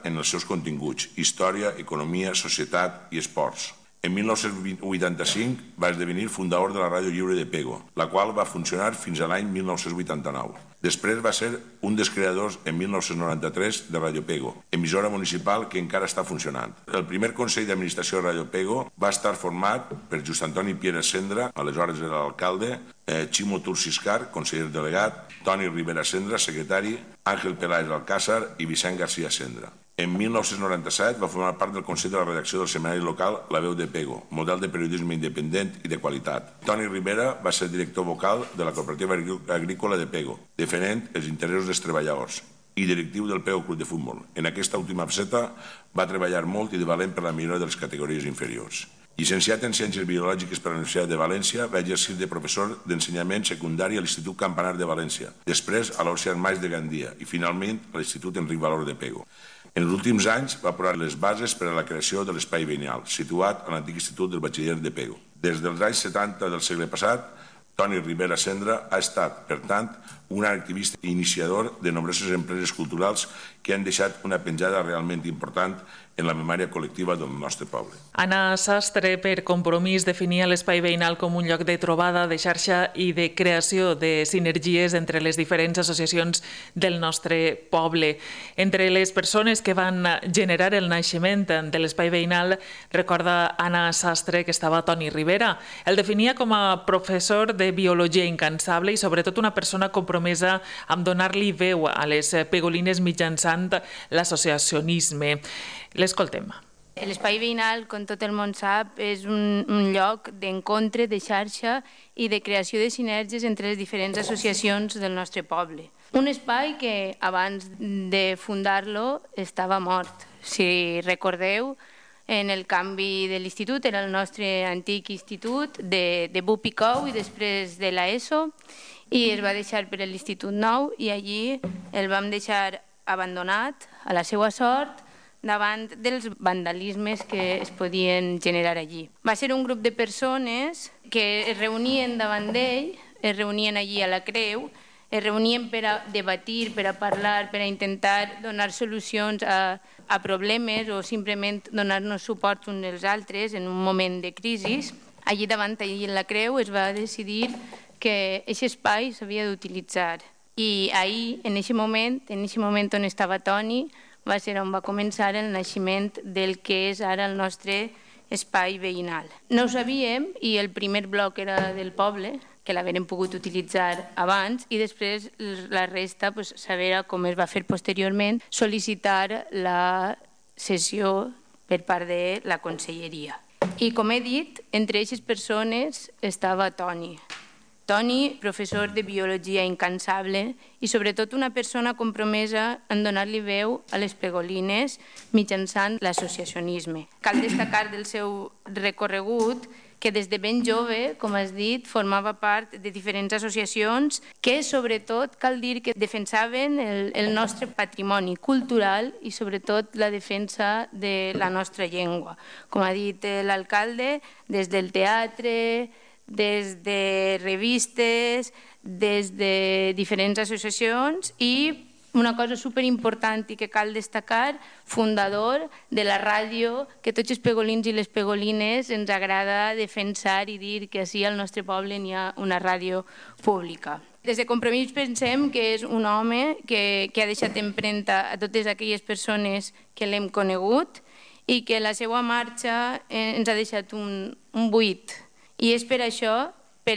en els seus continguts: història, economia, societat i esports. En 1985 va esdevenir fundador de la Ràdio Lliure de Pego, la qual va funcionar fins a l'any 1989. Després va ser un dels creadors en 1993 de Ràdio Pego, emissora municipal que encara està funcionant. El primer Consell d'Administració de Ràdio Pego va estar format per Just Antoni Piera Cendra, aleshores era l'alcalde, Ximo Tursiscar, conseller delegat, Toni Rivera Cendra, secretari, Àngel Peláez Alcázar i Vicent García Cendra. En 1997 va formar part del Consell de la redacció del setmanari local La Veu de Pego, model de periodisme independent i de qualitat. Toni Rivera va ser director vocal de la Cooperativa Agrícola de Pego, defendent els interessos dels treballadors, i directiu del Pego Club de Futbol. En aquesta última faceta va treballar molt i de valent per la millora de les categories inferiors. Llicenciat en Ciències Biològiques per la Universitat de València, va exercir de professor d'ensenyament secundari a l'Institut Campanar de València, després a l'Ocean Mais de Gandia i finalment a l'Institut Enric Valor de Pego. En els últims anys va posar les bases per a la creació de l'Espai Veïnal, situat a l'antic Institut del Batxiller de Pego. Des dels anys 70 del segle passat, Toni Rivera Cendra ha estat, per tant, un activista i iniciador de nombroses empreses culturals que han deixat una penjada realment important en la memòria col·lectiva del nostre poble. Anna Sastre, per Compromís, definia l'espai veïnal com un lloc de trobada, de xarxa i de creació de sinergies entre les diferents associacions del nostre poble. Entre les persones que van generar el naixement de l'espai veïnal, recorda Anna Sastre que estava Toni Rivera. El definia com a professor de biologia incansable i sobretot una persona compromesa amb donar-li veu a les pegolines mitjançant l'associacionisme. L'escoltem. L'espai veïnal, com tot el món sap, és un lloc d'encontre, de xarxa i de creació de sinergies entre les diferents associacions del nostre poble. Un espai que abans de fundar-lo estava mort. Si recordeu, en el canvi de l'institut, era el nostre antic institut de Bupicou i després de l'ESO, i es va deixar per l'Institut Nou i allí el vam deixar abandonat a la seva sort davant dels vandalismes que es podien generar allí. Va ser un grup de persones que es reunien davant d'ell, es reunien allí a la Creu, es reunien per a debatir, per a parlar, per a intentar donar solucions a problemes o simplement donar-nos suport uns als altres en un moment de crisi. Allí davant, allí en la Creu, es va decidir que aquest espai s'havia d'utilitzar. I ahir, en aquest moment on estava Toni, va ser on va començar el naixement del que és ara el nostre espai veïnal. No ho sabíem i el primer bloc era del poble, que l'havíem pogut utilitzar abans, i després la resta, saber com es va fer posteriorment, sol·licitar la cessió per part de la conselleria. I com he dit, entre aquestes persones estava Toni. Toni, professor de biologia incansable i sobretot una persona compromesa en donar-li veu a les pegolines mitjançant l'associacionisme. Cal destacar del seu recorregut que des de ben jove, com has dit, formava part de diferents associacions que sobretot cal dir que defensaven el nostre patrimoni cultural i sobretot la defensa de la nostra llengua. Com ha dit l'alcalde, des del teatre, des de revistes, des de diferents associacions i una cosa superimportant i que cal destacar, fundador de la ràdio que tots els pegolins i les pegolines ens agrada defensar i dir que així al nostre poble n'hi ha una ràdio pública. Des de Compromís pensem que és un home que ha deixat empremta a totes aquelles persones que l'hem conegut i que la seva marxa ens ha deixat un buit. I és per això,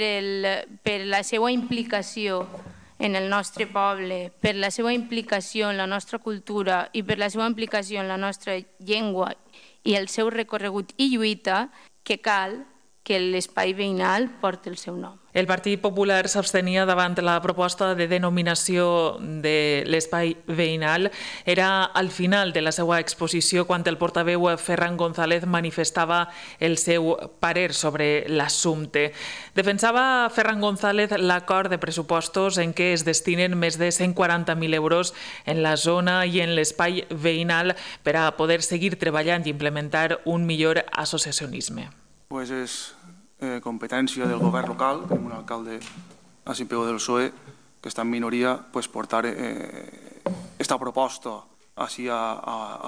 per la seva implicació en el nostre poble, per la seva implicació en la nostra cultura i per la seva implicació en la nostra llengua i el seu recorregut i lluita, que cal que l'espai veïnal porti el seu nom. El Partit Popular s'abstenia davant la proposta de denominació de l'espai veïnal. Era al final de la seva exposició quan el portaveu Ferran González manifestava el seu parer sobre l'assumpte. Defensava Ferran González l'acord de pressupostos en què es destinen més de 140.000 euros en la zona i en l'espai veïnal per a poder seguir treballant i implementar un millor associacionisme. És competència del govern local, tenim un alcalde a Sant Pere del PSOE que està en minoria, portar aquesta proposta a